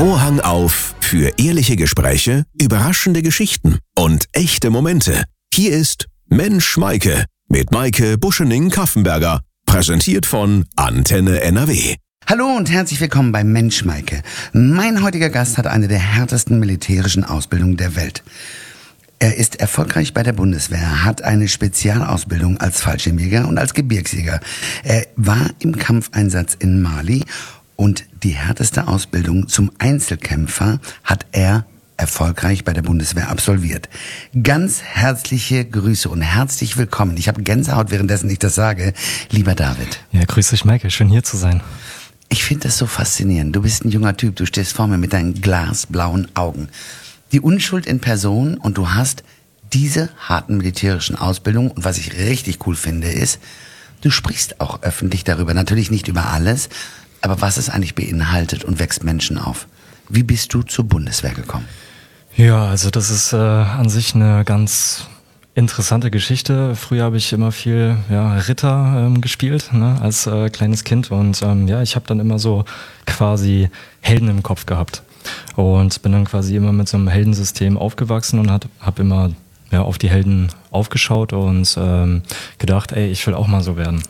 Vorhang auf für ehrliche Gespräche, überraschende Geschichten und echte Momente. Hier ist Mensch Maike mit Maike Buschening-Kaffenberger, präsentiert von Antenne NRW. Hallo und herzlich willkommen bei Mensch Maike. Mein heutiger Gast hat eine der härtesten militärischen Ausbildungen der Welt. Er ist erfolgreich bei der Bundeswehr, hat eine Spezialausbildung als Fallschirmjäger und als Gebirgsjäger. Er war im Kampfeinsatz in Mali und die härteste Ausbildung zum Einzelkämpfer hat er erfolgreich bei der Bundeswehr absolviert. Ganz herzliche Grüße und herzlich willkommen. Ich habe Gänsehaut, währenddessen ich das sage. Lieber David. Ja, grüß dich, Maike. Schön hier zu sein. Ich finde das so faszinierend. Du bist ein junger Typ. Du stehst vor mir mit deinen glasblauen Augen. Die Unschuld in Person und du hast diese harten militärischen Ausbildungen. Und was ich richtig cool finde ist, du sprichst auch öffentlich darüber. Natürlich nicht über alles, aber was es eigentlich beinhaltet und wächst Menschen auf. Wie bist du zur Bundeswehr gekommen? Ja, also das ist an sich eine ganz interessante Geschichte. Früher habe ich immer viel Ritter gespielt, ne, als kleines Kind. Und ich habe dann immer so quasi Helden im Kopf gehabt. Und bin dann quasi immer mit so einem Heldensystem aufgewachsen und habe immer auf die Helden aufgeschaut und gedacht, ich will auch mal so werden.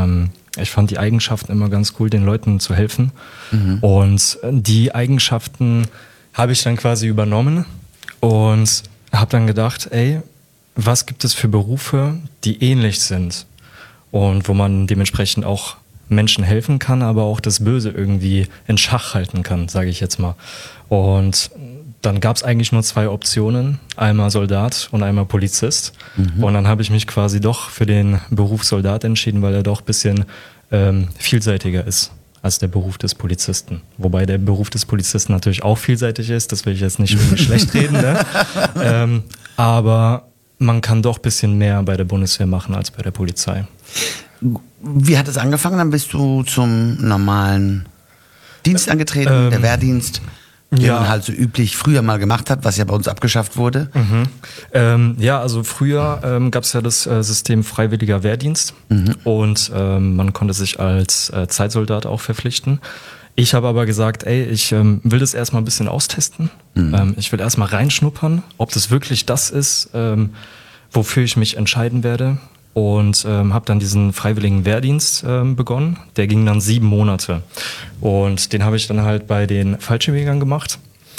Ich fand die Eigenschaften immer ganz cool, den Leuten zu helfen. Mhm. Und die Eigenschaften habe ich dann quasi übernommen und habe dann gedacht, was gibt es für Berufe, die ähnlich sind und wo man dementsprechend auch Menschen helfen kann, aber auch das Böse irgendwie in Schach halten kann, sage ich jetzt mal. Und dann gab es eigentlich nur 2 Optionen, einmal Soldat und einmal Polizist. Mhm. Und dann habe ich mich quasi doch für den Beruf Soldat entschieden, weil er doch ein bisschen vielseitiger ist als der Beruf des Polizisten. Wobei der Beruf des Polizisten natürlich auch vielseitig ist, das will ich jetzt nicht irgendwie schlecht reden, ne? Aber man kann doch ein bisschen mehr bei der Bundeswehr machen als bei der Polizei. Wie hat es angefangen? Dann bist du zum normalen Dienst angetreten, der Wehrdienst, den man halt so üblich früher mal gemacht hat, was ja bei uns abgeschafft wurde. Mhm. Also früher gab es ja das System freiwilliger Wehrdienst und man konnte sich als Zeitsoldat auch verpflichten. Ich habe aber gesagt, ich will das erstmal ein bisschen austesten. Ich will erstmal reinschnuppern, ob das wirklich das ist, wofür ich mich entscheiden werde. Und habe dann diesen freiwilligen Wehrdienst begonnen. Der ging dann 7 Monate. Und den habe ich dann halt bei den Fallschirmjägern gemacht.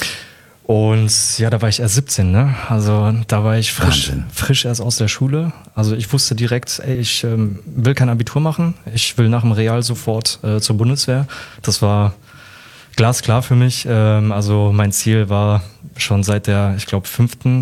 Und da war ich erst 17, ne? Also da war ich frisch erst aus der Schule. Also ich wusste direkt, ich will kein Abitur machen. Ich will nach dem Real sofort zur Bundeswehr. Das war glasklar für mich. Also mein Ziel war schon seit der, ich glaube,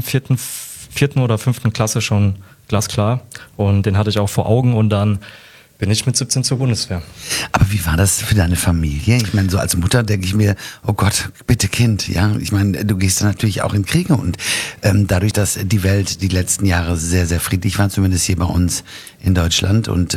4. oder 5. Klasse schon glasklar. Und den hatte ich auch vor Augen und dann bin ich mit 17 zur Bundeswehr. Aber wie war das für deine Familie? Ich meine, so als Mutter denke ich mir, oh Gott, bitte Kind, ja. Ich meine, du gehst dann natürlich auch in Kriege und dadurch, dass die Welt die letzten Jahre sehr, sehr friedlich war, zumindest hier bei uns in Deutschland und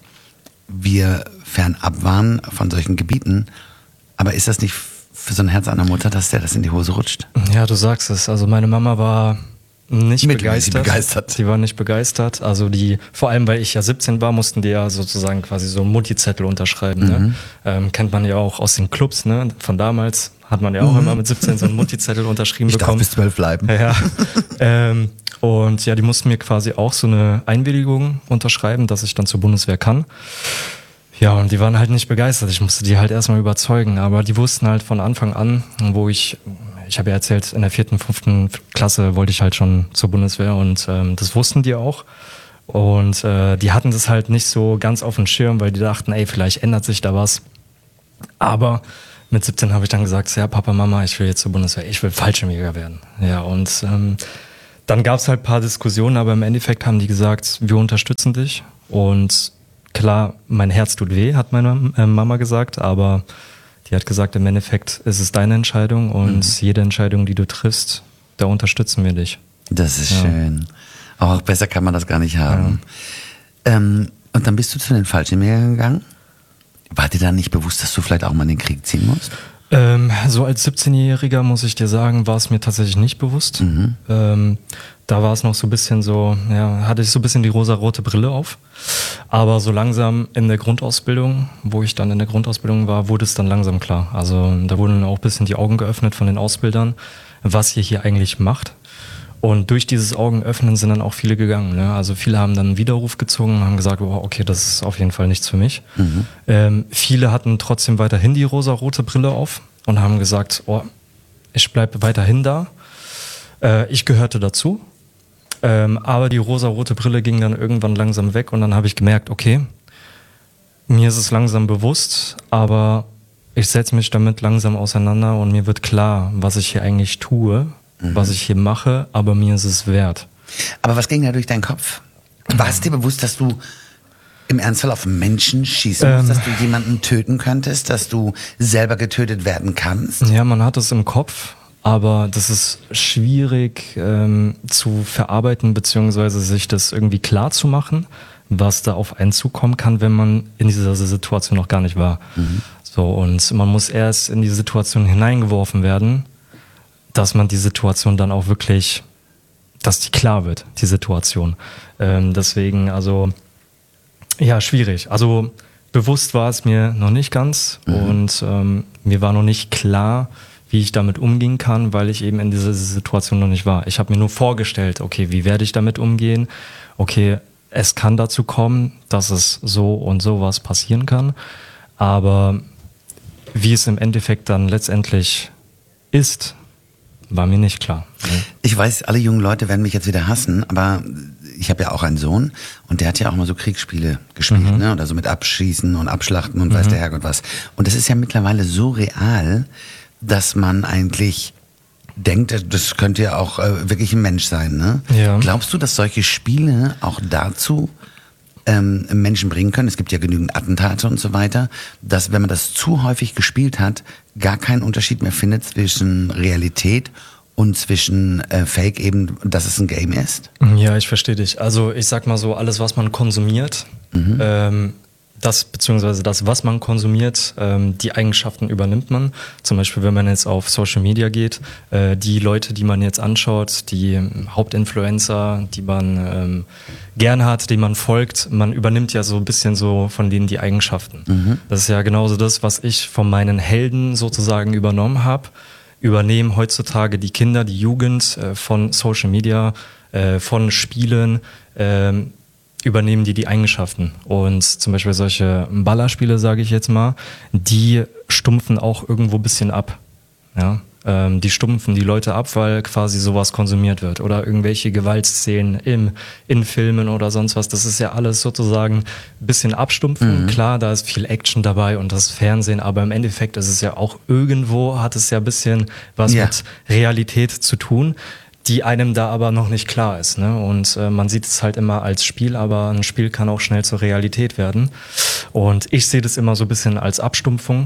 wir fernab waren von solchen Gebieten. Aber ist das nicht für so ein Herz einer Mutter, dass der das in die Hose rutscht? Ja, du sagst es. Also meine Mama war nicht begeistert. Die war nicht begeistert. Also vor allem, weil ich ja 17 war, mussten die ja sozusagen quasi so einen Mutti-Zettel unterschreiben. Ne? Kennt man ja auch aus den Clubs, ne? Von damals hat man ja auch immer mit 17 so einen Mutti-Zettel unterschrieben bekommen. Ich darf bis 12 bleiben. Ja. Und die mussten mir quasi auch so eine Einwilligung unterschreiben, dass ich dann zur Bundeswehr kann. Ja, und die waren halt nicht begeistert. Ich musste die halt erstmal überzeugen. Aber die wussten halt von Anfang an, ich habe ja erzählt, in der 4., 5. Klasse wollte ich halt schon zur Bundeswehr und das wussten die auch. Und die hatten das halt nicht so ganz auf dem Schirm, weil die dachten, vielleicht ändert sich da was. Aber mit 17 habe ich dann gesagt, ja Papa, Mama, ich will jetzt zur Bundeswehr, ich will Fallschirmjäger werden. Ja, und dann gab es halt ein paar Diskussionen, aber im Endeffekt haben die gesagt, wir unterstützen dich. Und klar, mein Herz tut weh, hat meine Mama gesagt, aber die hat gesagt, im Endeffekt ist es deine Entscheidung und jede Entscheidung, die du triffst, da unterstützen wir dich. Das ist schön. Auch besser kann man das gar nicht haben. Ja. Und dann bist du zu den Fallschirmjägern gegangen? War dir da nicht bewusst, dass du vielleicht auch mal in den Krieg ziehen musst? So als 17-Jähriger muss ich dir sagen, war es mir tatsächlich nicht bewusst. Da war es noch so ein bisschen so, ja, hatte ich so ein bisschen die rosa-rote Brille auf. Aber so langsam in der Grundausbildung, wo ich dann in der Grundausbildung war, wurde es dann langsam klar. Also da wurden auch ein bisschen die Augen geöffnet von den Ausbildern, was ihr hier eigentlich macht. Und durch dieses Augenöffnen sind dann auch viele gegangen. Ne? Also viele haben dann einen Widerruf gezogen und haben gesagt, oh, okay, das ist auf jeden Fall nichts für mich. Viele hatten trotzdem weiterhin die rosa-rote Brille auf und haben gesagt, oh, ich bleibe weiterhin da. Ich gehörte dazu. Aber die rosa-rote Brille ging dann irgendwann langsam weg und dann habe ich gemerkt, okay, mir ist es langsam bewusst, aber ich setze mich damit langsam auseinander und mir wird klar, was ich hier eigentlich tue, was ich hier mache, aber mir ist es wert. Aber was ging da durch deinen Kopf? War es dir bewusst, dass du im Ernstfall auf Menschen schießen musst, dass du jemanden töten könntest, dass du selber getötet werden kannst? Ja, man hat es im Kopf, aber das ist schwierig zu verarbeiten, beziehungsweise sich das irgendwie klar zu machen, was da auf einen zukommen kann, wenn man in dieser Situation noch gar nicht war. So, und man muss erst in die Situation hineingeworfen werden, dass man die Situation dann auch wirklich, dass die klar wird, die Situation. Deswegen, also, ja, schwierig. Also, bewusst war es mir noch nicht ganz und mir war noch nicht klar, wie ich damit umgehen kann, weil ich eben in dieser Situation noch nicht war. Ich habe mir nur vorgestellt, okay, wie werde ich damit umgehen? Okay, es kann dazu kommen, dass es so und sowas passieren kann, aber wie es im Endeffekt dann letztendlich ist, war mir nicht klar. Ich weiß, alle jungen Leute werden mich jetzt wieder hassen, aber ich habe ja auch einen Sohn und der hat ja auch mal so Kriegsspiele gespielt, ne? Oder so mit Abschießen und Abschlachten und weiß der Herrgott was. Und das ist ja mittlerweile so real, dass man eigentlich denkt, das könnte ja auch wirklich ein Mensch sein, ne? Ja. Glaubst du, dass solche Spiele auch dazu Menschen bringen können? Es gibt ja genügend Attentate und so weiter, dass, wenn man das zu häufig gespielt hat, gar keinen Unterschied mehr findet zwischen Realität und zwischen Fake eben, dass es ein Game ist? Ja, ich verstehe dich. Also ich sag mal so, alles, was man konsumiert, beziehungsweise das, was man konsumiert, die Eigenschaften übernimmt man. Zum Beispiel, wenn man jetzt auf Social Media geht, die Leute, die man jetzt anschaut, die Hauptinfluencer, die man gern hat, die man folgt, man übernimmt ja so ein bisschen so von denen die Eigenschaften. Das ist ja genauso das, was ich von meinen Helden sozusagen übernommen habe. Übernehmen heutzutage die Kinder, die Jugend von Social Media, von Spielen, übernehmen die Eigenschaften. Und zum Beispiel solche Ballerspiele, sage ich jetzt mal, die stumpfen auch irgendwo ein bisschen ab. Ja? Die stumpfen die Leute ab, weil quasi sowas konsumiert wird. Oder irgendwelche Gewaltszenen in Filmen oder sonst was. Das ist ja alles sozusagen ein bisschen abstumpfen. Klar, da ist viel Action dabei und das Fernsehen, aber im Endeffekt ist es ja auch irgendwo, hat es ja ein bisschen was mit Realität zu tun, die einem da aber noch nicht klar ist. Ne? Und man sieht es halt immer als Spiel, aber ein Spiel kann auch schnell zur Realität werden. Und ich sehe das immer so ein bisschen als Abstumpfung.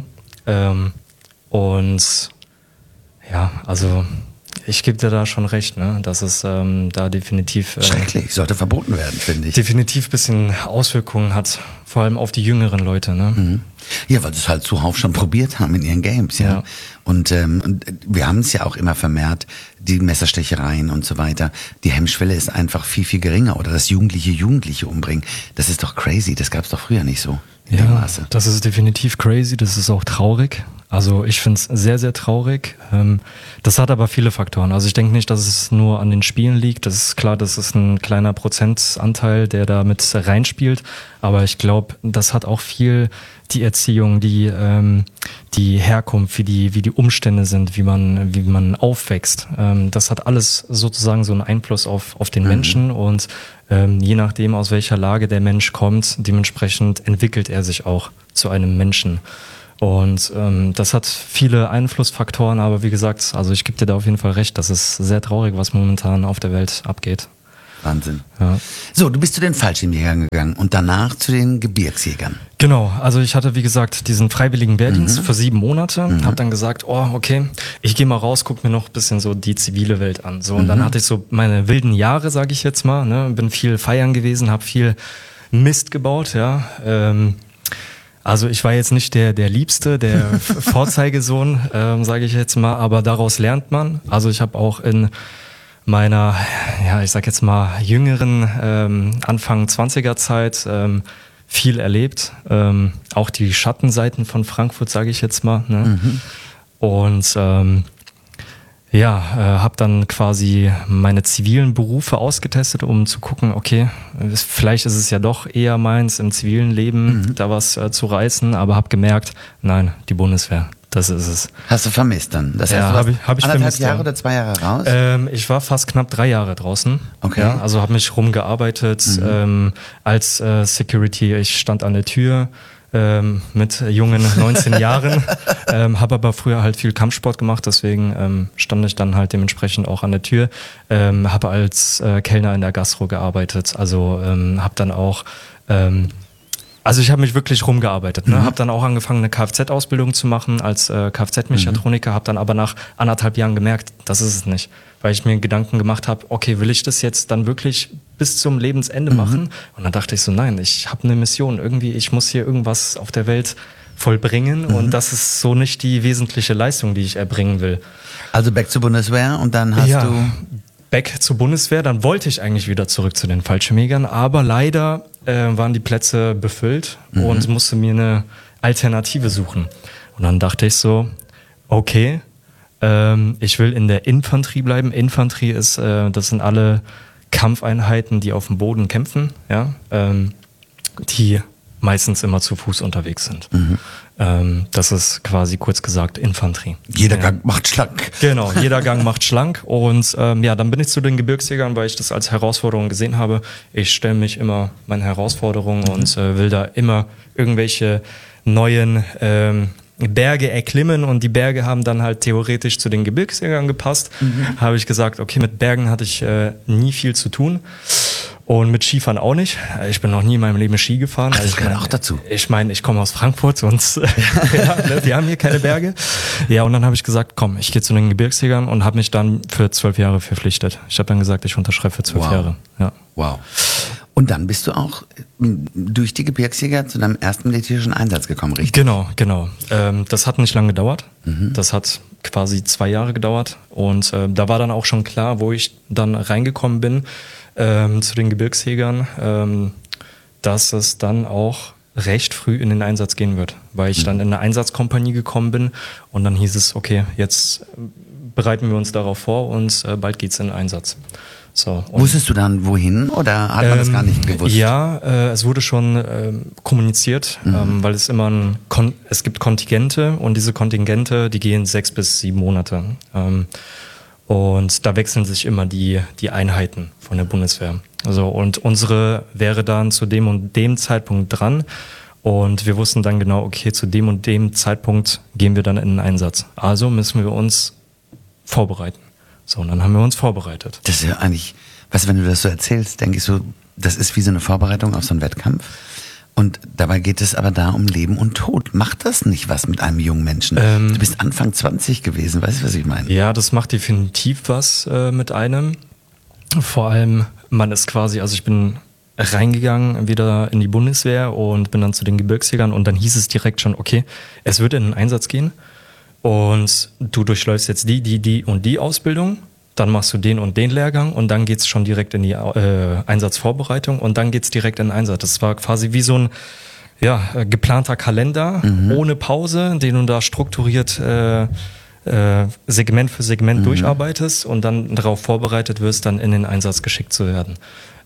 Und ja, also ich gebe dir da schon recht, ne? Dass es da definitiv... Schrecklich, sollte verboten werden, finde ich. Definitiv ein bisschen Auswirkungen hat, vor allem auf die jüngeren Leute. Ne? Ja, weil sie es halt zuhauf schon probiert haben in ihren Games, ja. Und wir haben es ja auch immer vermehrt, die Messerstechereien und so weiter. Die Hemmschwelle ist einfach viel, viel geringer. Oder das Jugendliche umbringen. Das ist doch crazy, das gab es doch früher nicht so. In dem Maße. Das ist definitiv crazy, das ist auch traurig. Also ich finde es sehr, sehr traurig. Das hat aber viele Faktoren. Also ich denke nicht, dass es nur an den Spielen liegt. Das ist klar, das ist ein kleiner Prozentanteil, der da mit reinspielt. Aber ich glaube, das hat auch viel die Erziehung, die Herkunft, wie die Umstände sind, wie man aufwächst. Das hat alles sozusagen so einen Einfluss auf den Menschen und je nachdem, aus welcher Lage der Mensch kommt, dementsprechend entwickelt er sich auch zu einem Menschen. Und das hat viele Einflussfaktoren, aber wie gesagt, also ich gebe dir da auf jeden Fall recht, das ist sehr traurig, was momentan auf der Welt abgeht. Wahnsinn. Ja. So, du bist zu den Fallschirmjägern gegangen und danach zu den Gebirgsjägern. Genau, also ich hatte wie gesagt diesen freiwilligen Wehrdienst für 7 Monate, habe dann gesagt, oh okay, ich gehe mal raus, guck mir noch ein bisschen so die zivile Welt an. So und dann hatte ich so meine wilden Jahre, sage ich jetzt mal, ne, bin viel feiern gewesen, habe viel Mist gebaut, ja. Also ich war jetzt nicht der Liebste, der Vorzeigesohn, sage ich jetzt mal, aber daraus lernt man. Also ich habe auch in meiner, ja, ich sag jetzt mal jüngeren Anfang 20er Zeit viel erlebt. Auch die Schattenseiten von Frankfurt, sage ich jetzt mal. Ne? Und habe dann quasi meine zivilen Berufe ausgetestet, um zu gucken, okay, vielleicht ist es ja doch eher meins, im zivilen Leben da was zu reißen, aber habe gemerkt, nein, die Bundeswehr, das ist es. Hast du vermisst dann? Das heißt, ja, habe ich vermisst. 1,5 Jahre oder 2 Jahre raus? Ich war fast knapp 3 Jahre draußen. Okay. Ja, also habe mich rumgearbeitet als Security. Ich stand an der Tür mit jungen 19 Jahren, habe aber früher halt viel Kampfsport gemacht, deswegen stand ich dann halt dementsprechend auch an der Tür, habe als Kellner in der Gastro gearbeitet, also habe dann auch also ich habe mich wirklich rumgearbeitet, ne? Habe dann auch angefangen, eine Kfz-Ausbildung zu machen als Kfz-Mechatroniker, habe dann aber nach 1,5 Jahren gemerkt, das ist es nicht, weil ich mir Gedanken gemacht habe, okay, will ich das jetzt dann wirklich bis zum Lebensende machen? Und dann dachte ich so, nein, ich habe eine Mission, irgendwie, ich muss hier irgendwas auf der Welt vollbringen und das ist so nicht die wesentliche Leistung, die ich erbringen will. Also back zur Bundeswehr und dann hast du... Back zur Bundeswehr, dann wollte ich eigentlich wieder zurück zu den Fallschirmjägern, aber leider waren die Plätze befüllt und musste mir eine Alternative suchen. Und dann dachte ich so, okay, ich will in der Infanterie bleiben. Infanterie ist, das sind alle Kampfeinheiten, die auf dem Boden kämpfen, ja, die meistens immer zu Fuß unterwegs sind. Das ist quasi kurz gesagt Infanterie. Jeder Gang macht schlank. Genau, jeder Gang macht schlank. Und dann bin ich zu den Gebirgsjägern, weil ich das als Herausforderung gesehen habe. Ich stelle mich immer meinen Herausforderungen und will da immer irgendwelche neuen Berge erklimmen. Und die Berge haben dann halt theoretisch zu den Gebirgsjägern gepasst. Habe ich gesagt, okay, mit Bergen hatte ich nie viel zu tun. Und mit Skifahren auch nicht. Ich bin noch nie in meinem Leben Ski gefahren. Ach, das gehört auch dazu. Ich meine, ich komme aus Frankfurt und wir haben hier keine Berge. Ja, und dann habe ich gesagt, komm, ich gehe zu den Gebirgsjägern und habe mich dann für 12 Jahre verpflichtet. Ich habe dann gesagt, ich unterschreibe für 12 Jahre. Ja. Wow. Und dann bist du auch durch die Gebirgsjäger zu deinem ersten militärischen Einsatz gekommen, richtig? Genau. Das hat nicht lange gedauert. Das hat quasi 2 Jahre gedauert. Und da war dann auch schon klar, wo ich dann reingekommen bin, zu den Gebirgsjägern, dass es dann auch recht früh in den Einsatz gehen wird, weil ich dann in eine Einsatzkompanie gekommen bin und dann hieß es, okay, jetzt bereiten wir uns darauf vor und bald geht's in den Einsatz. So, wusstest du dann wohin oder hat man das gar nicht gewusst? Ja, es wurde schon kommuniziert, weil es immer es gibt Kontingente und diese Kontingente, die gehen 6 bis 7 Monate. Und da wechseln sich immer die Einheiten von der Bundeswehr. Also, und unsere wäre dann zu dem und dem Zeitpunkt dran. Und wir wussten dann genau, okay, zu dem und dem Zeitpunkt gehen wir dann in den Einsatz. Also müssen wir uns vorbereiten. So, und dann haben wir uns vorbereitet. Das ist ja eigentlich, weißt du, wenn du das so erzählst, denke ich so, das ist wie so eine Vorbereitung auf so einen Wettkampf. Und dabei geht es aber da um Leben und Tod. Macht das nicht was mit einem jungen Menschen? Du bist Anfang 20 gewesen, weißt du, was ich meine? Ja, das macht definitiv was mit einem. Vor allem, man ist quasi, also ich bin reingegangen wieder in die Bundeswehr und bin dann zu den Gebirgsjägern und dann hieß es direkt schon, okay, es wird in den Einsatz gehen und du durchläufst jetzt die und die Ausbildung. Dann machst du den und den Lehrgang und dann geht's schon direkt in die Einsatzvorbereitung und dann geht's direkt in den Einsatz. Das war quasi wie so ein geplanter Kalender ohne Pause, den du da strukturiert Segment für Segment durcharbeitest und dann darauf vorbereitet wirst, dann in den Einsatz geschickt zu werden.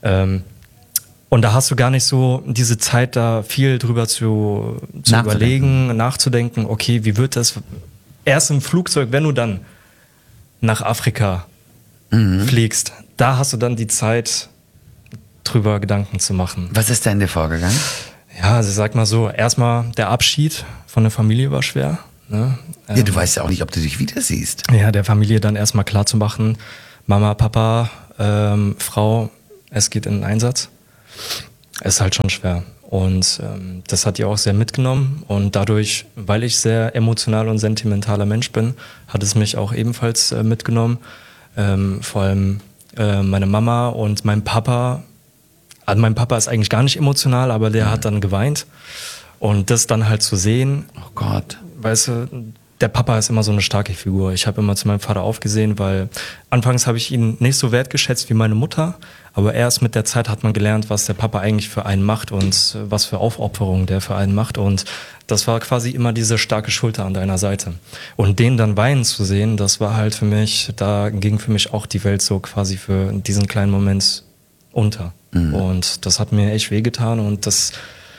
Und da hast du gar nicht so diese Zeit, da viel drüber zu überlegen, nachzudenken, okay, wie wird das? Erst im Flugzeug, wenn du dann nach Afrika fliegst, da hast du dann die Zeit, drüber Gedanken zu machen. Was ist da in dir vorgegangen? Ja, also sag mal so, erstmal der Abschied von der Familie war schwer. Ne? Ja, du weißt ja auch nicht, ob du dich wieder siehst. Ja, der Familie dann erstmal klar zu machen, Mama, Papa, Frau, es geht in den Einsatz. Ist halt schon schwer. Und das hat die auch sehr mitgenommen und dadurch, weil ich sehr emotional und sentimentaler Mensch bin, hat es mich auch ebenfalls mitgenommen. Vor allem meine Mama und mein Papa. Also mein Papa ist eigentlich gar nicht emotional, aber der hat dann geweint Und das dann halt zu sehen, Oh Gott. weißt du, der Papa ist immer so eine starke Figur. Ich habe immer zu meinem Vater aufgesehen, weil anfangs habe ich ihn nicht so wertgeschätzt wie meine Mutter, aber erst mit der Zeit hat man gelernt, was der Papa eigentlich für einen macht und was für Aufopferungen der für einen macht, und das war quasi immer diese starke Schulter an deiner Seite. Und den dann weinen zu sehen, das war halt für mich, da ging für mich auch die Welt so quasi für diesen kleinen Moment unter. Und das hat mir echt wehgetan, und das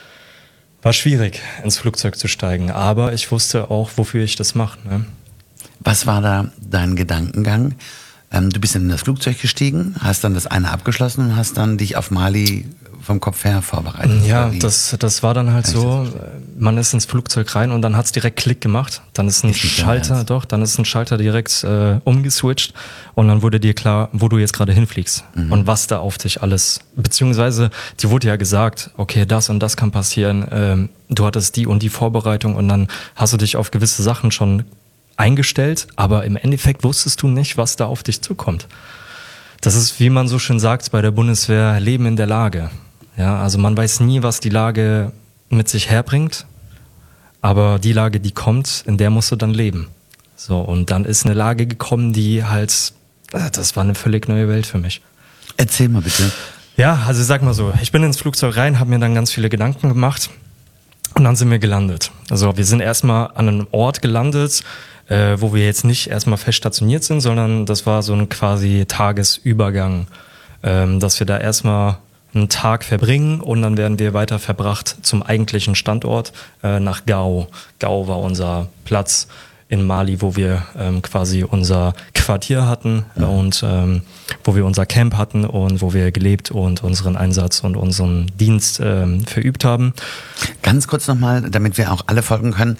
war schwierig, ins Flugzeug zu steigen. Aber ich wusste auch, wofür ich das mache. Ne? Was war da dein Gedankengang? Du bist in das Flugzeug gestiegen, hast dann das eine abgeschlossen und hast dann dich auf Mali vom Kopf her vorbereitet. Ja, das war dann halt so, man ist ins Flugzeug rein und dann hat's direkt Klick gemacht. Dann ist ein Schalter, dann ist ein Schalter direkt umgeswitcht, und dann wurde dir klar, wo du jetzt gerade hinfliegst und was da auf dich alles, beziehungsweise dir wurde ja gesagt, okay, das und das kann passieren, du hattest die und die Vorbereitung, und dann hast du dich auf gewisse Sachen schon eingestellt, aber im Endeffekt wusstest du nicht, was da auf dich zukommt. Das ist, wie man so schön sagt bei der Bundeswehr, Leben in der Lage. Ja, also man weiß nie, was die Lage mit sich herbringt, aber die Lage, die kommt, in der musst du dann leben. So, und dann ist eine Lage gekommen, die halt, das war eine völlig neue Welt für mich. Erzähl mal bitte. Ja, also sag mal so, ich bin ins Flugzeug rein, habe mir dann ganz viele Gedanken gemacht, und dann sind wir gelandet. Also wir sind erstmal an einem Ort gelandet, wo wir jetzt nicht erstmal fest stationiert sind, sondern das war so ein quasi Tagesübergang, dass wir da erstmal einen Tag verbringen, und dann werden wir weiter verbracht zum eigentlichen Standort, nach Gao. Gao war unser Platz in Mali, wo wir quasi unser Quartier hatten und wo wir unser Camp hatten und wo wir gelebt und unseren Einsatz und unseren Dienst verübt haben. Ganz kurz nochmal, damit wir auch alle folgen können.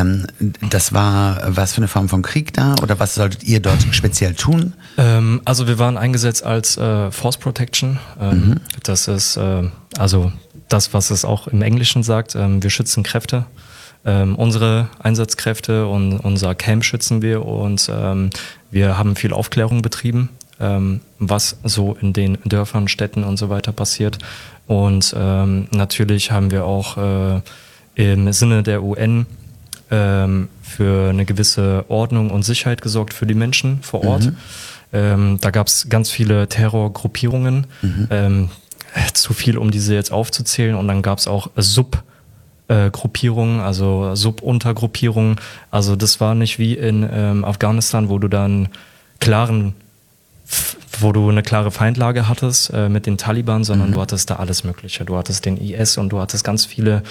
Das war was für eine Form von Krieg da, oder was solltet ihr dort speziell tun? Also wir waren eingesetzt als Force Protection. Das ist also das, was es auch im Englischen sagt. Wir schützen Kräfte. Unsere Einsatzkräfte und unser Camp schützen wir, und wir haben viel Aufklärung betrieben, was so in den Dörfern, Städten und so weiter passiert. Und natürlich haben wir auch im Sinne der UN für eine gewisse Ordnung und Sicherheit gesorgt für die Menschen vor Ort. Da gab es ganz viele Terrorgruppierungen, zu viel, um diese jetzt aufzuzählen. Und dann gab es auch Gruppierungen, also Subuntergruppierungen. Also das war nicht wie in Afghanistan, wo du dann wo du eine klare Feindlage hattest mit den Taliban, sondern du hattest da alles Mögliche. Du hattest den IS und du hattest ganz viele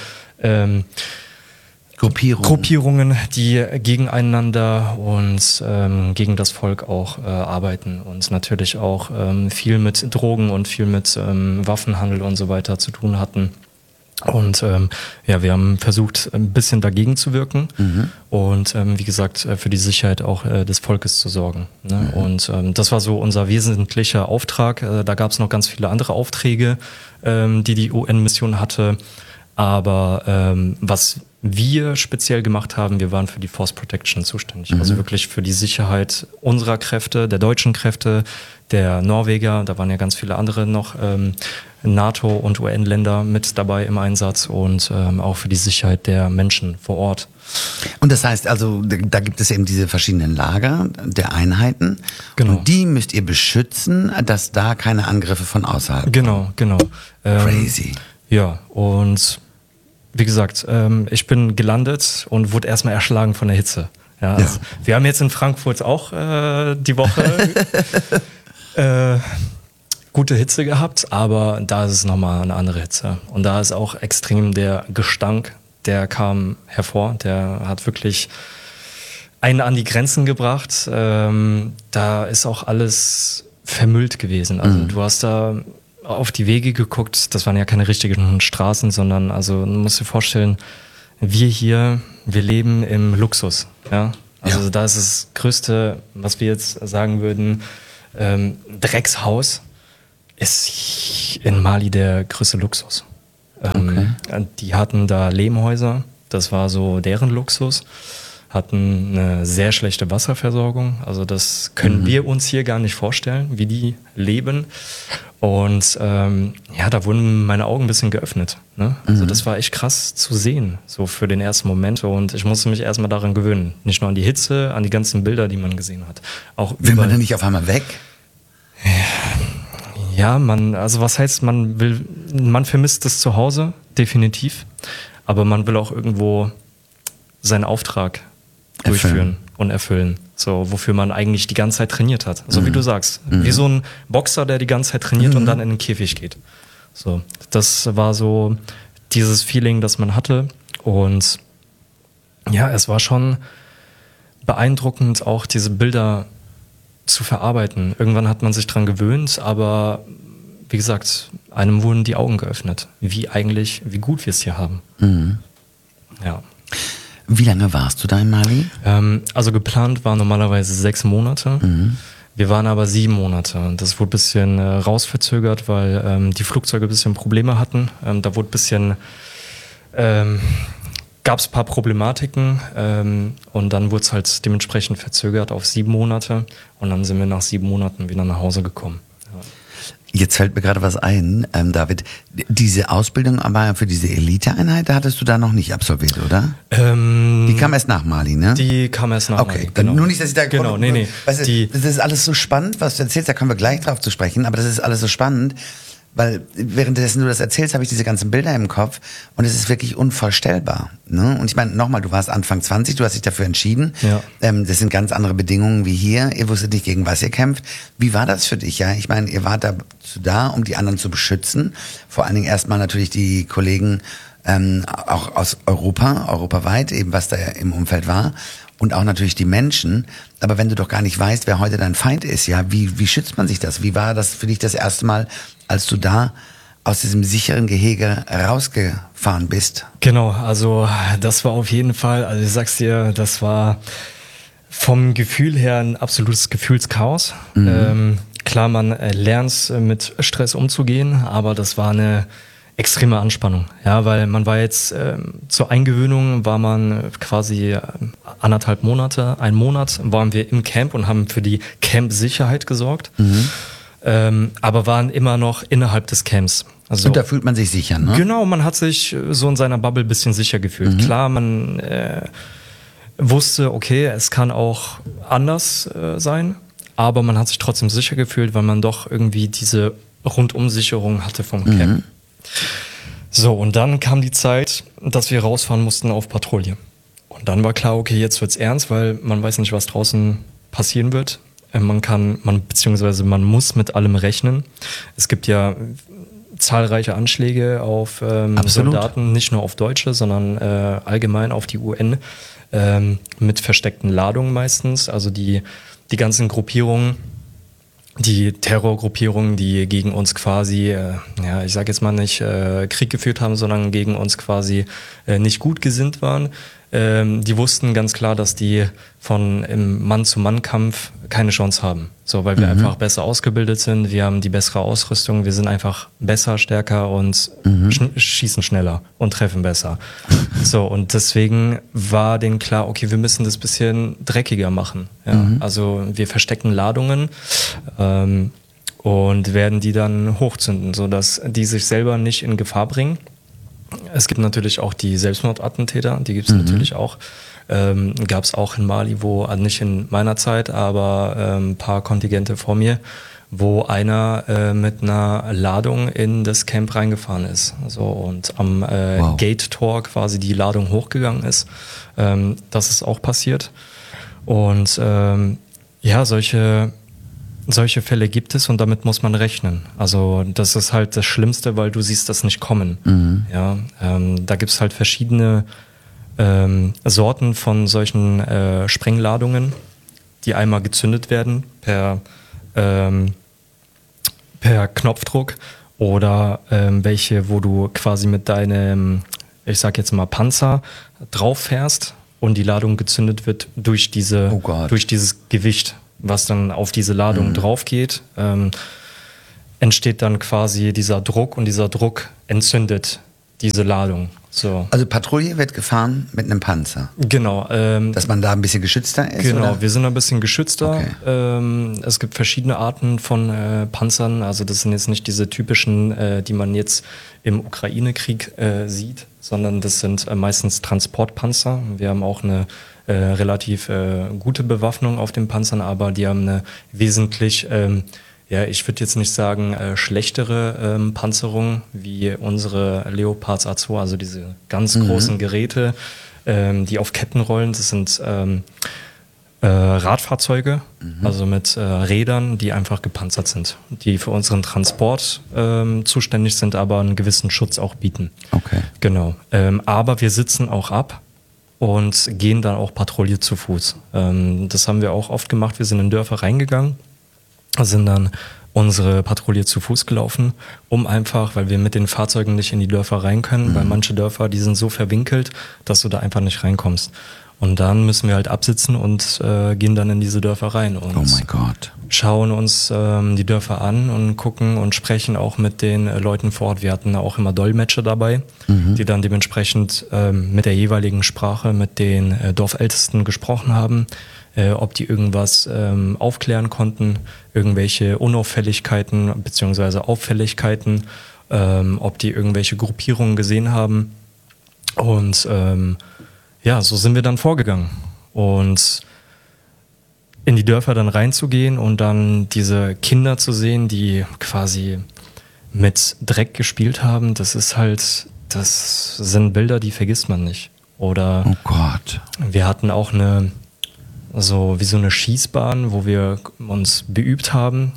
Gruppierungen, die gegeneinander und gegen das Volk auch arbeiten, und natürlich auch viel mit Drogen und viel mit Waffenhandel und so weiter zu tun hatten. Und ja, wir haben versucht, ein bisschen dagegen zu wirken und wie gesagt, für die Sicherheit auch des Volkes zu sorgen. Ne? Und das war so unser wesentlicher Auftrag. Da gab es noch ganz viele andere Aufträge, die UN-Mission hatte. Aber was wir speziell gemacht haben, wir waren für die Force Protection zuständig. Also wirklich für die Sicherheit unserer Kräfte, der deutschen Kräfte, der Norweger, da waren ja ganz viele andere noch, NATO- und UN-Länder mit dabei im Einsatz, und auch für die Sicherheit der Menschen vor Ort. Und das heißt also, da gibt es eben diese verschiedenen Lager der Einheiten. Genau. Und die müsst ihr beschützen, dass da keine Angriffe von außerhalb kommen. Genau. Crazy. Ja, und wie gesagt, ich bin gelandet und wurde erstmal erschlagen von der Hitze. Ja, also wir haben jetzt in Frankfurt auch die Woche gute Hitze gehabt, aber da ist es nochmal eine andere Hitze. Und da ist auch extrem der Gestank, der kam hervor, der hat wirklich einen an die Grenzen gebracht. Da ist auch alles vermüllt gewesen. Also du hast da auf die Wege geguckt, das waren ja keine richtigen Straßen, sondern, also du musst dir vorstellen, wir leben im Luxus. Ja? Also da ist das Größte, was wir jetzt sagen würden, Dreckshaus ist in Mali der größte Luxus. Die hatten da Lehmhäuser, das war so deren Luxus, hatten eine sehr schlechte Wasserversorgung, also das können wir uns hier gar nicht vorstellen, wie die leben. Und da wurden meine Augen ein bisschen geöffnet. Ne? Also das war echt krass zu sehen, so für den ersten Moment. Und ich musste mich erstmal daran gewöhnen. Nicht nur an die Hitze, an die ganzen Bilder, die man gesehen hat. Auch will man denn nicht auf einmal weg? Ja, was heißt, man vermisst das zu Hause, definitiv. Aber man will auch irgendwo seinen Auftrag durchführen und erfüllen. So, wofür man eigentlich die ganze Zeit trainiert hat. So wie du sagst. Wie so ein Boxer, der die ganze Zeit trainiert und dann in den Käfig geht. So, das war so dieses Feeling, das man hatte. Und ja, es war schon beeindruckend, auch diese Bilder zu verarbeiten. Irgendwann hat man sich dran gewöhnt, aber wie gesagt, einem wurden die Augen geöffnet. Wie gut wir es hier haben. Ja. Wie lange warst du da in Mali? Also geplant war normalerweise 6 Monate. Wir waren aber 7 Monate. Das wurde ein bisschen rausverzögert, weil die Flugzeuge ein bisschen Probleme hatten. Da wurde gab es ein paar Problematiken und dann wurde es halt dementsprechend verzögert auf 7 Monate. Und dann sind wir nach 7 Monaten wieder nach Hause gekommen. Ja. Jetzt fällt mir gerade was ein, David. Diese Ausbildung aber für diese Eliteeinheit, da hattest du da noch nicht absolviert, oder? Die kam erst nach Mali, ne? Die kam erst nach Mali. Okay, genau. Nur nicht, dass ich da... Genau, nee. Weißt du, das ist alles so spannend, was du erzählst, da kommen wir gleich drauf zu sprechen, aber das ist alles so spannend, weil währenddessen du das erzählst, habe ich diese ganzen Bilder im Kopf und es ist wirklich unvorstellbar. Ne? Und ich meine, nochmal, du warst Anfang 20, du hast dich dafür entschieden. Ja. Das sind ganz andere Bedingungen wie hier. Ihr wusstet nicht, gegen was ihr kämpft. Wie war das für dich? Ja, ich meine, ihr wart dazu da, um die anderen zu beschützen. Vor allen Dingen erstmal natürlich die Kollegen auch aus europaweit, eben was da im Umfeld war. Und auch natürlich die Menschen. Aber wenn du doch gar nicht weißt, wer heute dein Feind ist, ja, wie schützt man sich das? Wie war das für dich das erste Mal, als du da aus diesem sicheren Gehege rausgefahren bist? Genau, also das war auf jeden Fall, also ich sag's dir, das war vom Gefühl her ein absolutes Gefühlschaos. Klar, man lernt mit Stress umzugehen, aber das war eine extreme Anspannung, ja, weil man war jetzt zur Eingewöhnung war man quasi 1,5 Monate, 1 Monat waren wir im Camp und haben für die Camp-Sicherheit gesorgt, aber waren immer noch innerhalb des Camps. Also, und da fühlt man sich sicher, ne? Genau, man hat sich so in seiner Bubble ein bisschen sicher gefühlt. Klar, man wusste, okay, es kann auch anders sein, aber man hat sich trotzdem sicher gefühlt, weil man doch irgendwie diese Rundumsicherung hatte vom Camp. So, und dann kam die Zeit, dass wir rausfahren mussten auf Patrouille. Und dann war klar, okay, jetzt wird's ernst, weil man weiß nicht, was draußen passieren wird. Man muss mit allem rechnen. Es gibt ja zahlreiche Anschläge auf Soldaten, nicht nur auf Deutsche, sondern allgemein auf die UN, mit versteckten Ladungen meistens. Also die ganzen Gruppierungen, die Terrorgruppierungen, die gegen uns quasi, ich sage jetzt mal nicht Krieg geführt haben, sondern gegen uns quasi nicht gut gesinnt waren, die wussten ganz klar, dass die im Mann-zu-Mann-Kampf keine Chance haben. So, weil wir einfach besser ausgebildet sind, wir haben die bessere Ausrüstung, wir sind einfach besser, stärker und schießen schneller und treffen besser. So, und deswegen war denen klar, okay, wir müssen das bisschen dreckiger machen. Ja? Also wir verstecken Ladungen und werden die dann hochzünden, sodass die sich selber nicht in Gefahr bringen. Es gibt natürlich auch die Selbstmordattentäter, die gibt es natürlich auch. Gab es auch in Mali, also nicht in meiner Zeit, aber ein paar Kontingente vor mir, wo einer mit einer Ladung in das Camp reingefahren ist. So, und am Gate-Tor quasi die Ladung hochgegangen ist. Das ist auch passiert. Und solche Fälle gibt es und damit muss man rechnen. Also das ist halt das Schlimmste, weil du siehst das nicht kommen. Ja, da gibt es halt verschiedene Sorten von solchen Sprengladungen, die einmal gezündet werden per Knopfdruck oder welche, wo du quasi mit deinem, ich sag jetzt mal Panzer drauf fährst und die Ladung gezündet wird durch dieses Gewicht, was dann auf diese Ladung drauf geht, entsteht dann quasi dieser Druck und dieser Druck entzündet diese Ladung. So. Also Patrouille wird gefahren mit einem Panzer. Genau. Dass man da ein bisschen geschützter ist? Genau, oder? wir sind ein bisschen geschützter. Okay. Es gibt verschiedene Arten von Panzern. Also das sind jetzt nicht diese typischen, die man jetzt im Ukraine-Krieg sieht, sondern das sind meistens Transportpanzer. Wir haben auch eine relativ gute Bewaffnung auf den Panzern, aber die haben eine wesentlich ich würde jetzt nicht sagen schlechtere Panzerung wie unsere Leopards A2, also diese ganz großen Geräte, die auf Ketten rollen. Das sind Radfahrzeuge, also mit Rädern, die einfach gepanzert sind, die für unseren Transport zuständig sind, aber einen gewissen Schutz auch bieten. Okay. Genau. Aber wir sitzen auch ab und gehen dann auch patrouilliert zu Fuß. Das haben wir auch oft gemacht. Wir sind in Dörfer reingegangen, sind dann unsere Patrouille zu Fuß gelaufen, um einfach, weil wir mit den Fahrzeugen nicht in die Dörfer rein können, weil manche Dörfer, die sind so verwinkelt, dass du da einfach nicht reinkommst. Und dann müssen wir halt absitzen und gehen dann in diese Dörfer rein und Oh mein Gott. schauen uns die Dörfer an und gucken und sprechen auch mit den Leuten vor Ort. Wir hatten auch immer Dolmetscher dabei, die dann dementsprechend mit der jeweiligen Sprache mit den Dorfältesten gesprochen haben, ob die irgendwas aufklären konnten, irgendwelche Unauffälligkeiten bzw. Auffälligkeiten, ob die irgendwelche Gruppierungen gesehen haben. Und so sind wir dann vorgegangen. Und in die Dörfer dann reinzugehen und dann diese Kinder zu sehen, die quasi mit Dreck gespielt haben, das sind Bilder, die vergisst man nicht. Oder Oh Gott. wir hatten auch eine Schießbahn, wo wir uns beübt haben.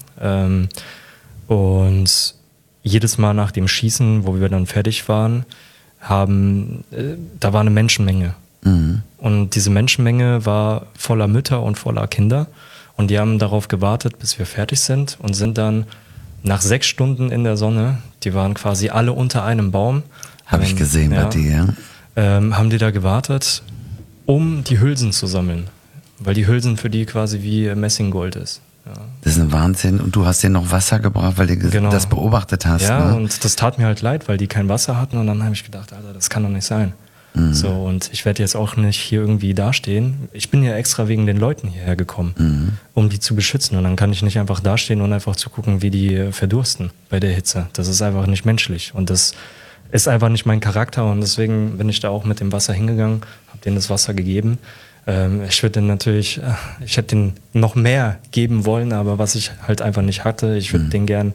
Und jedes Mal nach dem Schießen, wo wir dann fertig waren, da war eine Menschenmenge. Und diese Menschenmenge war voller Mütter und voller Kinder. Und die haben darauf gewartet, bis wir fertig sind und sind dann nach 6 Stunden in der Sonne, die waren quasi alle unter einem Baum. Habe ich gesehen bei dir. Haben die da gewartet, um die Hülsen zu sammeln. Weil die Hülsen für die quasi wie Messinggold ist. Ja. Das ist ein Wahnsinn. Und du hast denen noch Wasser gebracht, weil du das beobachtet hast. Ja, ne? und das tat mir halt leid, weil die kein Wasser hatten. Und dann habe ich gedacht, Alter, das kann doch nicht sein. So, und ich werde jetzt auch nicht hier irgendwie dastehen. Ich bin ja extra wegen den Leuten hierher gekommen, um die zu beschützen. Und dann kann ich nicht einfach dastehen und einfach zugucken, wie die verdursten bei der Hitze. Das ist einfach nicht menschlich. Und das ist einfach nicht mein Charakter. Und deswegen bin ich da auch mit dem Wasser hingegangen, habe denen das Wasser gegeben. Ich hätte denen noch mehr geben wollen, aber was ich halt einfach nicht hatte, ich würde denen gern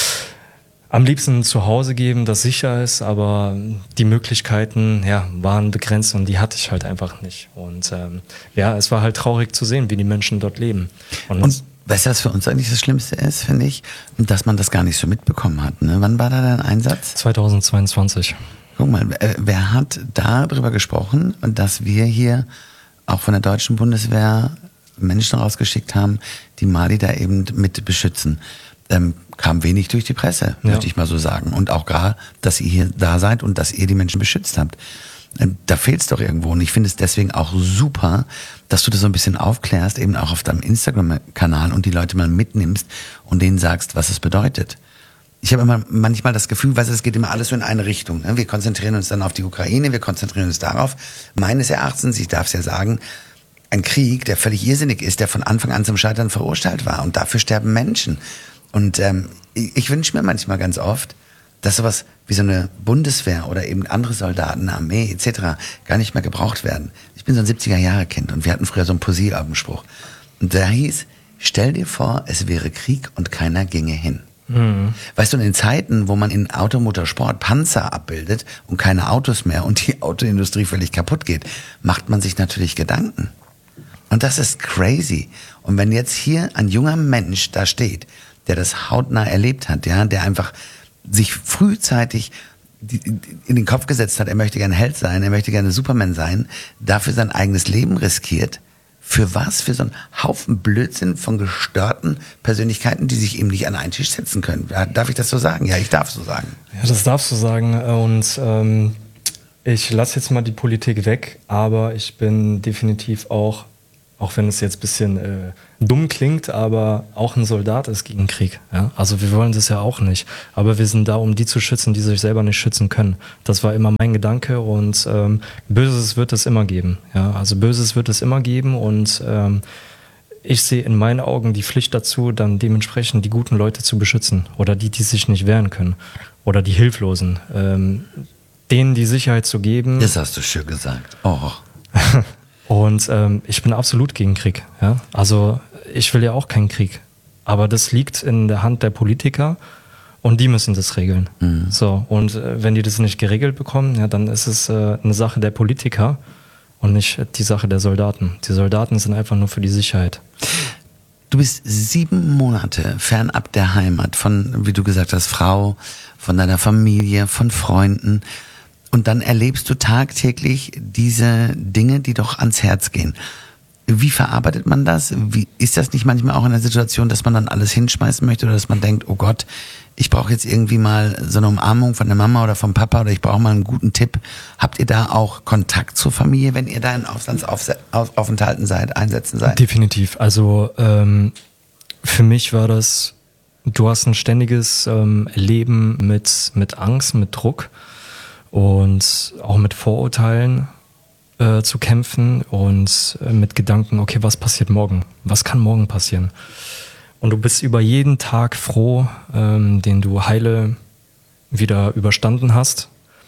am liebsten zu Hause geben, das sicher ist, aber die Möglichkeiten waren begrenzt und die hatte ich halt einfach nicht. Und es war halt traurig zu sehen, wie die Menschen dort leben. Und weißt du, was für uns eigentlich das Schlimmste ist, finde ich? Dass man das gar nicht so mitbekommen hat. Ne? Wann war da dein Einsatz? 2022. Guck mal, wer hat darüber gesprochen, dass wir hier auch von der deutschen Bundeswehr Menschen rausgeschickt haben, die Mali da eben mit beschützen? Kam wenig durch die Presse, möchte ich mal so sagen. Und auch gerade, dass ihr hier da seid und dass ihr die Menschen beschützt habt. Da fehlt es doch irgendwo. Und ich finde es deswegen auch super, dass du das so ein bisschen aufklärst, eben auch auf deinem Instagram-Kanal und die Leute mal mitnimmst und denen sagst, was es bedeutet. Ich habe immer manchmal das Gefühl, es geht immer alles so in eine Richtung. Ne? Wir konzentrieren uns dann auf die Ukraine, wir konzentrieren uns darauf. Meines Erachtens, ich darf es ja sagen, ein Krieg, der völlig irrsinnig ist, der von Anfang an zum Scheitern verurteilt war. Und dafür sterben Menschen. Und ich wünsche mir manchmal ganz oft, dass sowas wie so eine Bundeswehr oder eben andere Soldaten, eine Armee etc. gar nicht mehr gebraucht werden. Ich bin so ein 70er-Jahre-Kind und wir hatten früher so einen Poesiealbenspruch. Und der hieß, stell dir vor, es wäre Krieg und keiner ginge hin. Weißt du, in den Zeiten, wo man in Automotorsport Panzer abbildet und keine Autos mehr und die Autoindustrie völlig kaputt geht, macht man sich natürlich Gedanken. Und das ist crazy. Und wenn jetzt hier ein junger Mensch da steht, der das hautnah erlebt hat, ja, der einfach sich frühzeitig in den Kopf gesetzt hat, er möchte gerne Held sein, er möchte gerne Superman sein, dafür sein eigenes Leben riskiert. Für was? Für so einen Haufen Blödsinn von gestörten Persönlichkeiten, die sich eben nicht an einen Tisch setzen können. Darf ich das so sagen? Ja, ich darf so sagen. Ja, das darfst du sagen. Und ich lasse jetzt mal die Politik weg, aber ich bin definitiv auch auch wenn es jetzt ein bisschen dumm klingt, aber auch ein Soldat ist gegen Krieg. Ja? Also wir wollen das ja auch nicht. Aber wir sind da, um die zu schützen, die sich selber nicht schützen können. Das war immer mein Gedanke und Böses wird es immer geben. Ja? Also Böses wird es immer geben und ich sehe in meinen Augen die Pflicht dazu, dann dementsprechend die guten Leute zu beschützen oder die sich nicht wehren können oder die Hilflosen. Denen die Sicherheit zu geben. Das hast du schön gesagt. Oh. Und ich bin absolut gegen Krieg. Ja? Also ich will ja auch keinen Krieg. Aber das liegt in der Hand der Politiker und die müssen das regeln. Mhm. So, und wenn die das nicht geregelt bekommen, ja, dann ist es eine Sache der Politiker und nicht die Sache der Soldaten. Die Soldaten sind einfach nur für die Sicherheit. Du bist 7 Monate fernab der Heimat von, wie du gesagt hast, Frau, von deiner Familie, von Freunden. Und dann erlebst du tagtäglich diese Dinge, die doch ans Herz gehen. Wie verarbeitet man das? Ist das nicht manchmal auch in der Situation, dass man dann alles hinschmeißen möchte oder dass man denkt, oh Gott, ich brauche jetzt irgendwie mal so eine Umarmung von der Mama oder vom Papa oder ich brauche mal einen guten Tipp. Habt ihr da auch Kontakt zur Familie, wenn ihr da in Auslandsaufenthalten seid, einsetzen seid? Definitiv. Also für mich war das, du hast ein ständiges Leben mit Angst, mit Druck und auch mit Vorurteilen zu kämpfen und mit Gedanken, okay, was passiert morgen? Was kann morgen passieren? Und du bist über jeden Tag froh, den du heile wieder überstanden hast.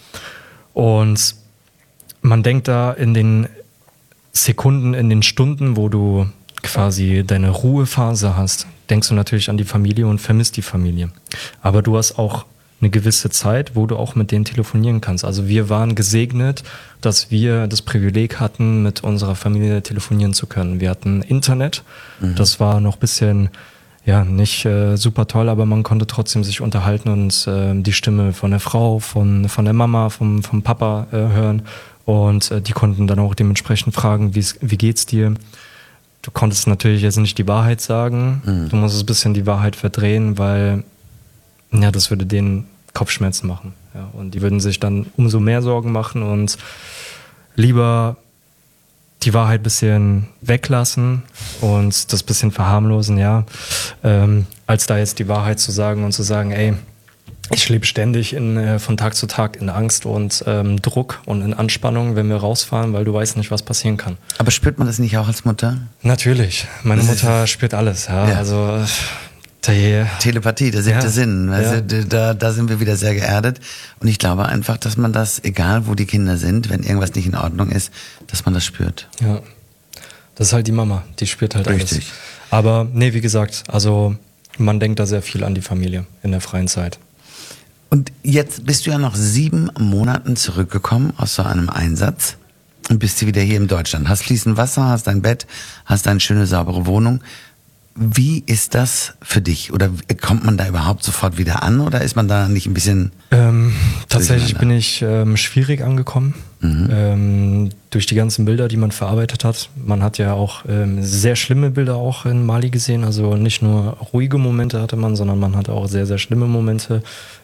Und man denkt da in den Sekunden, in den Stunden, wo du quasi deine Ruhephase hast, denkst du natürlich an die Familie und vermisst die Familie. Aber du hast auch eine gewisse Zeit, wo du auch mit denen telefonieren kannst. Also wir waren gesegnet, dass wir das Privileg hatten, mit unserer Familie telefonieren zu können. Wir hatten Internet, das war noch ein bisschen, ja, nicht super toll, aber man konnte trotzdem sich unterhalten und die Stimme von der Frau, von der Mama, vom Papa hören und die konnten dann auch dementsprechend fragen, wie geht's dir? Du konntest natürlich jetzt nicht die Wahrheit sagen, du musst ein bisschen die Wahrheit verdrehen, weil ja, das würde denen Kopfschmerzen machen. Ja, und die würden sich dann umso mehr Sorgen machen und lieber die Wahrheit ein bisschen weglassen und das bisschen verharmlosen, ja, als da jetzt die Wahrheit zu sagen und zu sagen, ey, ich lebe ständig von Tag zu Tag in Angst und Druck und in Anspannung, wenn wir rausfahren, weil du weißt nicht, was passieren kann. Aber spürt man das nicht auch als Mutter? Natürlich. Meine Mutter spürt alles, ja. Also Telepathie, der 7. Sinn. Weißt du, da sind wir wieder sehr geerdet. Und ich glaube einfach, dass man das, egal wo die Kinder sind, wenn irgendwas nicht in Ordnung ist, dass man das spürt. Ja, das ist halt die Mama, die spürt halt Richtig. alles. Aber nee, wie gesagt, also man denkt da sehr viel an die Familie in der freien Zeit. Und jetzt bist du ja nach 7 Monaten zurückgekommen aus so einem Einsatz und bist du wieder hier in Deutschland. Hast fließend Wasser, hast ein Bett, hast eine schöne, saubere Wohnung. Wie ist das für dich? Oder kommt man da überhaupt sofort wieder an? Oder ist man da nicht ein bisschen... Tatsächlich bin ich schwierig angekommen. Durch die ganzen Bilder, die man verarbeitet hat. Man hat ja auch sehr schlimme Bilder auch in Mali gesehen. Also nicht nur ruhige Momente hatte man, sondern man hatte auch sehr, sehr schlimme Momente.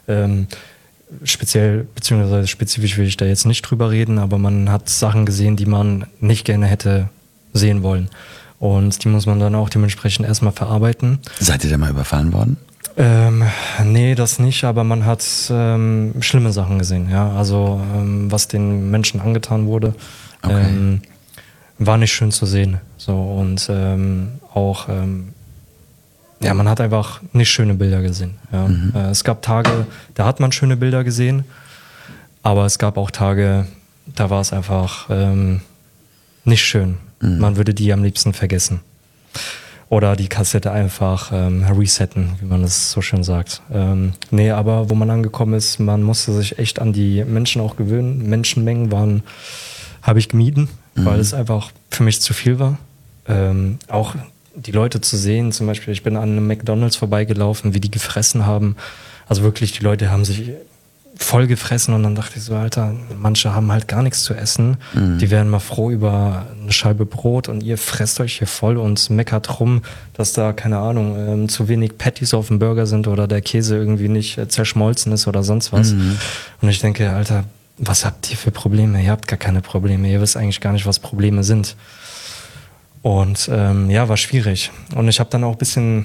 Spezifisch will ich da jetzt nicht drüber reden, aber man hat Sachen gesehen, die man nicht gerne hätte sehen wollen. Und die muss man dann auch dementsprechend erstmal verarbeiten. Seid ihr da mal überfallen worden? Nee, das nicht, aber man hat schlimme Sachen gesehen, ja. Also was den Menschen angetan wurde, Okay. war nicht schön zu sehen. So und auch ja, man hat einfach nicht schöne Bilder gesehen. Ja. Es gab Tage, da hat man schöne Bilder gesehen, aber es gab auch Tage, da war es einfach nicht schön. Man würde die am liebsten vergessen. Oder die Kassette einfach resetten, wie man es so schön sagt. Nee, aber wo man angekommen ist, man musste sich echt an die Menschen auch gewöhnen. Menschenmengen habe ich gemieden, weil es einfach für mich zu viel war. Auch die Leute zu sehen, zum Beispiel, ich bin an einem McDonald's vorbeigelaufen, wie die gefressen haben. Also wirklich, die Leute haben sich voll gefressen und dann dachte ich so, Alter, manche haben halt gar nichts zu essen. Die wären mal froh über eine Scheibe Brot und ihr fresst euch hier voll und meckert rum, dass da, keine Ahnung, zu wenig Patties auf dem Burger sind oder der Käse irgendwie nicht zerschmolzen ist oder sonst was. Und ich denke, Alter, was habt ihr für Probleme? Ihr habt gar keine Probleme. Ihr wisst eigentlich gar nicht, was Probleme sind. Und war schwierig. Und ich habe dann auch ein bisschen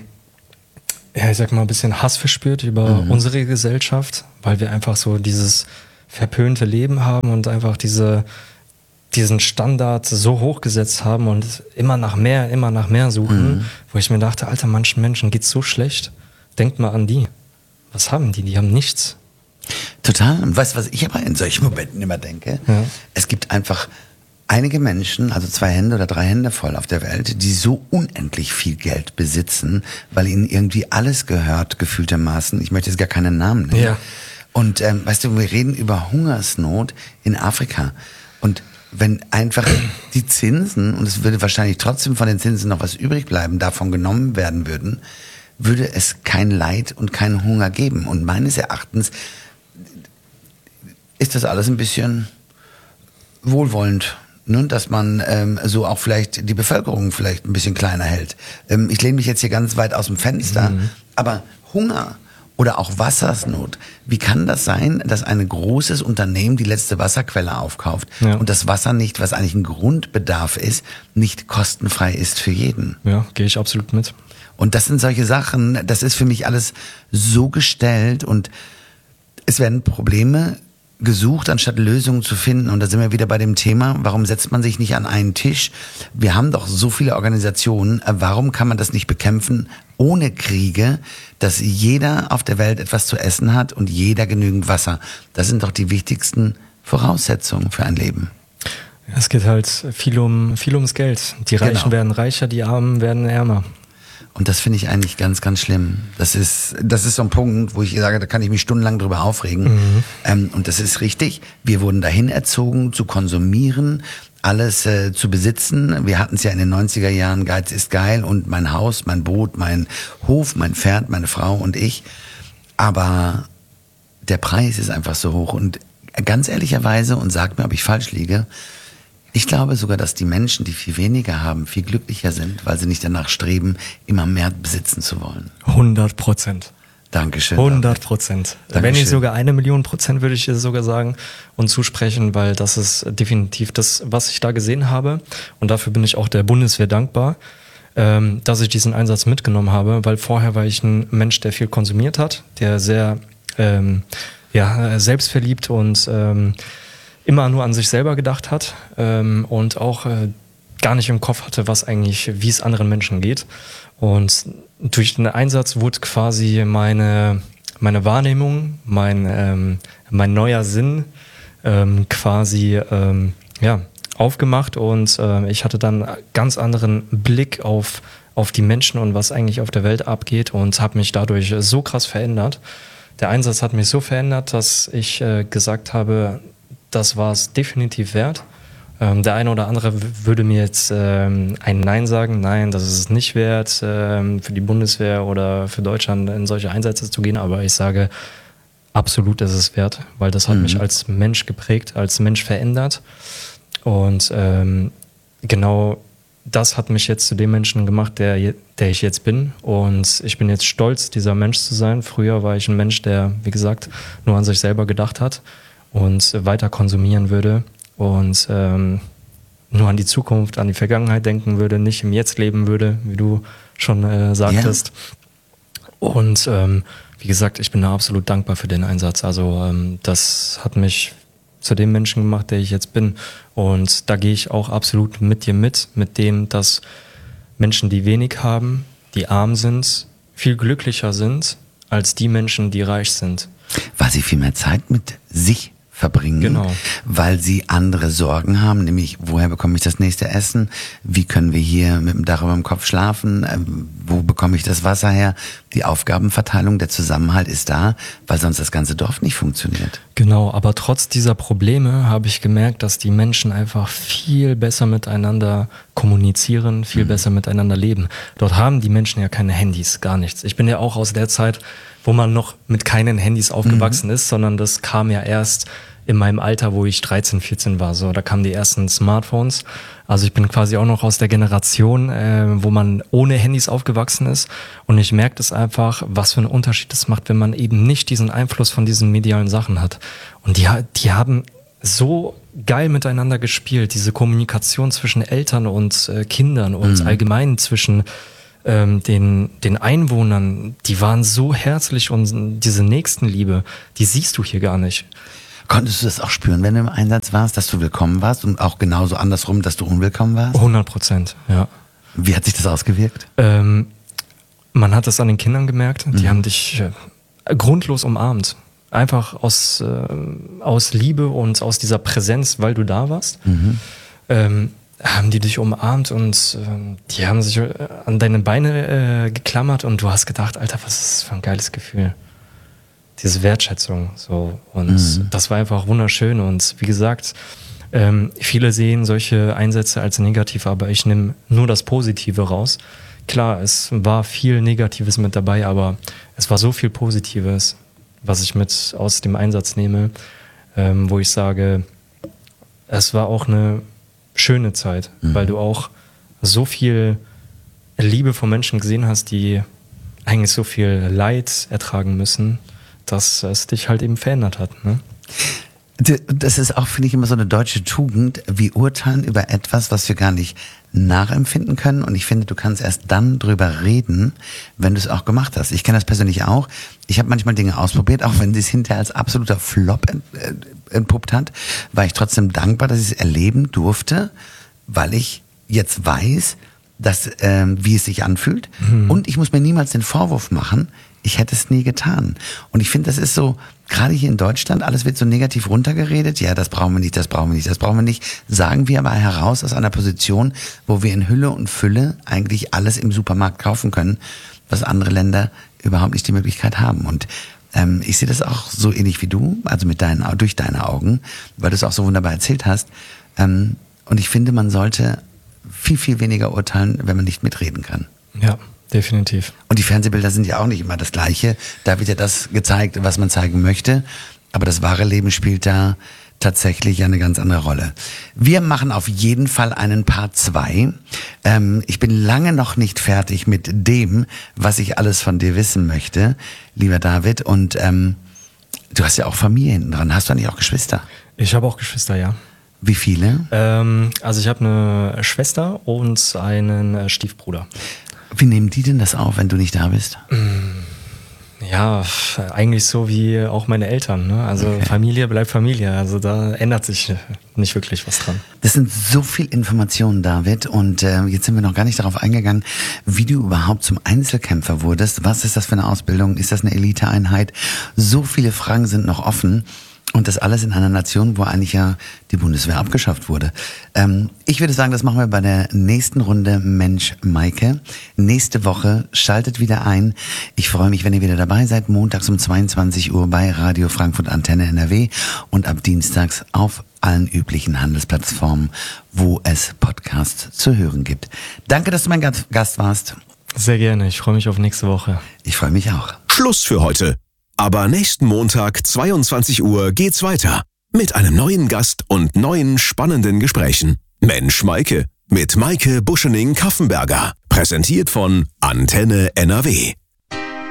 Hass verspürt über unsere Gesellschaft, weil wir einfach so dieses verpönte Leben haben und einfach diesen Standard so hochgesetzt haben und immer nach mehr suchen, wo ich mir dachte, Alter, manchen Menschen geht's so schlecht. Denkt mal an die. Was haben die? Die haben nichts. Total. Und weißt du, was ich aber in solchen Momenten immer denke? Ja. Es gibt einfach einige Menschen, also 2 Hände oder 3 Hände voll auf der Welt, die so unendlich viel Geld besitzen, weil ihnen irgendwie alles gehört, gefühltermaßen. Ich möchte jetzt gar keinen Namen nennen. Ja. Und weißt du, wir reden über Hungersnot in Afrika. Und wenn einfach die Zinsen, und es würde wahrscheinlich trotzdem von den Zinsen noch was übrig bleiben, davon genommen werden würden, würde es kein Leid und keinen Hunger geben. Und meines Erachtens ist das alles ein bisschen wohlwollend, ne? Dass man so auch vielleicht die Bevölkerung vielleicht ein bisschen kleiner hält. Ich lehne mich jetzt hier ganz weit aus dem Fenster, aber Hunger oder auch Wassersnot. Wie kann das sein, dass ein großes Unternehmen die letzte Wasserquelle aufkauft und das Wasser nicht, was eigentlich ein Grundbedarf ist, nicht kostenfrei ist für jeden? Ja, gehe ich absolut mit. Und das sind solche Sachen, das ist für mich alles so gestellt und es werden Probleme gesucht, anstatt Lösungen zu finden. Und da sind wir wieder bei dem Thema, warum setzt man sich nicht an einen Tisch? Wir haben doch so viele Organisationen, warum kann man das nicht bekämpfen ohne Kriege, dass jeder auf der Welt etwas zu essen hat und jeder genügend Wasser? Das sind doch die wichtigsten Voraussetzungen für ein Leben. Es geht halt viel ums Geld. Die Reichen werden reicher, die Armen werden ärmer. Und das finde ich eigentlich ganz, ganz schlimm. Das ist so ein Punkt, wo ich sage, da kann ich mich stundenlang drüber aufregen. Und das ist richtig. Wir wurden dahin erzogen, zu konsumieren, alles zu besitzen. Wir hatten es ja in den 90er Jahren, Geiz ist geil und mein Haus, mein Boot, mein Hof, mein Pferd, meine Frau und ich. Aber der Preis ist einfach so hoch. Und ganz ehrlicherweise, und sagt mir, ob ich falsch liege, ich glaube sogar, dass die Menschen, die viel weniger haben, viel glücklicher sind, weil sie nicht danach streben, immer mehr besitzen zu wollen. 100%. Dankeschön. 100%. Wenn nicht sogar 1.000.000%, würde ich sogar sagen und zusprechen, weil das ist definitiv das, was ich da gesehen habe. Und dafür bin ich auch der Bundeswehr dankbar, dass ich diesen Einsatz mitgenommen habe, weil vorher war ich ein Mensch, der viel konsumiert hat, der sehr selbstverliebt und immer nur an sich selber gedacht hat und auch gar nicht im Kopf hatte, wie es anderen Menschen geht. Und durch den Einsatz wurde quasi meine Wahrnehmung, mein neuer Sinn aufgemacht und ich hatte dann einen ganz anderen Blick auf die Menschen und was eigentlich auf der Welt abgeht und habe mich dadurch so krass verändert. Der Einsatz hat mich so verändert, dass ich gesagt habe, das war es definitiv wert. Der eine oder andere würde mir jetzt ein Nein sagen. Nein, das ist es nicht wert, für die Bundeswehr oder für Deutschland in solche Einsätze zu gehen. Aber ich sage, absolut ist es wert, weil das hat mich als Mensch geprägt, als Mensch verändert. Und genau das hat mich jetzt zu dem Menschen gemacht, der ich jetzt bin. Und ich bin jetzt stolz, dieser Mensch zu sein. Früher war ich ein Mensch, der, wie gesagt, nur an sich selber gedacht hat und weiter konsumieren würde und nur an die Zukunft, an die Vergangenheit denken würde, nicht im Jetzt leben würde, wie du schon sagtest. Yeah. Und wie gesagt, ich bin da absolut dankbar für den Einsatz. Also das hat mich zu dem Menschen gemacht, der ich jetzt bin. Und da gehe ich auch absolut mit dir mit dem, dass Menschen, die wenig haben, die arm sind, viel glücklicher sind als die Menschen, die reich sind. Weil sie viel mehr Zeit mit sich verbringen, genau, weil sie andere Sorgen haben, nämlich woher bekomme ich das nächste Essen, wie können wir hier mit dem Dach über dem Kopf schlafen, wo bekomme ich das Wasser her, die Aufgabenverteilung, der Zusammenhalt ist da, weil sonst das ganze Dorf nicht funktioniert. Genau, aber trotz dieser Probleme habe ich gemerkt, dass die Menschen einfach viel besser miteinander kommunizieren, viel besser miteinander leben. Dort haben die Menschen ja keine Handys, gar nichts. Ich bin ja auch aus der Zeit, wo man noch mit keinen Handys aufgewachsen ist, sondern das kam ja erst in meinem Alter, wo ich 13, 14 war. So, da kamen die ersten Smartphones. Also ich bin quasi auch noch aus der Generation, wo man ohne Handys aufgewachsen ist. Und ich merke das einfach, was für einen Unterschied das macht, wenn man eben nicht diesen Einfluss von diesen medialen Sachen hat. Und die haben so geil miteinander gespielt. Diese Kommunikation zwischen Eltern und Kindern und allgemein zwischen den Einwohnern, die waren so herzlich und diese Nächstenliebe, die siehst du hier gar nicht. Konntest du das auch spüren, wenn du im Einsatz warst, dass du willkommen warst und auch genauso andersrum, dass du unwillkommen warst? 100%, ja. Wie hat sich das ausgewirkt? Man hat das an den Kindern gemerkt, die haben dich grundlos umarmt. Einfach aus Liebe und aus dieser Präsenz, weil du da warst, haben die dich umarmt und die haben sich an deine Beine geklammert und du hast gedacht, Alter, was ist das für ein geiles Gefühl. Diese Wertschätzung, so. Und das war einfach wunderschön und wie gesagt, viele sehen solche Einsätze als negativ, aber ich nehme nur das Positive raus. Klar, es war viel Negatives mit dabei, aber es war so viel Positives, was ich mit aus dem Einsatz nehme, wo ich sage, es war auch eine schöne Zeit, weil du auch so viel Liebe von Menschen gesehen hast, die eigentlich so viel Leid ertragen müssen, dass es dich halt eben verändert hat. Ne? Das ist auch, finde ich, immer so eine deutsche Tugend. Wir urteilen über etwas, was wir gar nicht nachempfinden können. Und ich finde, du kannst erst dann drüber reden, wenn du es auch gemacht hast. Ich kenne das persönlich auch. Ich habe manchmal Dinge ausprobiert, auch wenn es hinterher als absoluter Flop entpuppt hat, war ich trotzdem dankbar, dass ich es erleben durfte, weil ich jetzt weiß, dass, wie es sich anfühlt. Und ich muss mir niemals den Vorwurf machen, ich hätte es nie getan. Und ich finde, das ist so, gerade hier in Deutschland, alles wird so negativ runtergeredet. Ja, das brauchen wir nicht, das brauchen wir nicht, das brauchen wir nicht. Sagen wir aber heraus aus einer Position, wo wir in Hülle und Fülle eigentlich alles im Supermarkt kaufen können, was andere Länder überhaupt nicht die Möglichkeit haben. Und ich sehe das auch so ähnlich wie du, also durch deine Augen, weil du es auch so wunderbar erzählt hast. Und ich finde, man sollte viel, viel weniger urteilen, wenn man nicht mitreden kann. Ja, definitiv. Und die Fernsehbilder sind ja auch nicht immer das Gleiche. Da wird ja das gezeigt, was man zeigen möchte. Aber das wahre Leben spielt da tatsächlich eine ganz andere Rolle. Wir machen auf jeden Fall einen Part 2. Ich bin lange noch nicht fertig mit dem, was ich alles von dir wissen möchte, lieber David. Und du hast ja auch Familie hinten dran. Hast du eigentlich auch Geschwister? Ich habe auch Geschwister, ja. Wie viele? Also ich habe eine Schwester und einen Stiefbruder. Wie nehmen die denn das auf, wenn du nicht da bist? Ja, eigentlich so wie auch meine Eltern. Ne? Also okay. Familie bleibt Familie. Also da ändert sich nicht wirklich was dran. Das sind so viel Informationen, David. Und jetzt sind wir noch gar nicht darauf eingegangen, wie du überhaupt zum Einzelkämpfer wurdest. Was ist das für eine Ausbildung? Ist das eine Eliteeinheit? So viele Fragen sind noch offen. Und das alles in einer Nation, wo eigentlich ja die Bundeswehr abgeschafft wurde. Ich würde sagen, das machen wir bei der nächsten Runde Mensch Maike. Nächste Woche schaltet wieder ein. Ich freue mich, wenn ihr wieder dabei seid. Montags um 22 Uhr bei Radio Frankfurt Antenne NRW und ab dienstags auf allen üblichen Handelsplattformen, wo es Podcasts zu hören gibt. Danke, dass du mein Gast warst. Sehr gerne. Ich freue mich auf nächste Woche. Ich freue mich auch. Schluss für heute. Aber nächsten Montag, 22 Uhr, geht's weiter. Mit einem neuen Gast und neuen spannenden Gesprächen. Mensch Maike. Mit Maike Buschening-Kaffenberger. Präsentiert von Antenne NRW.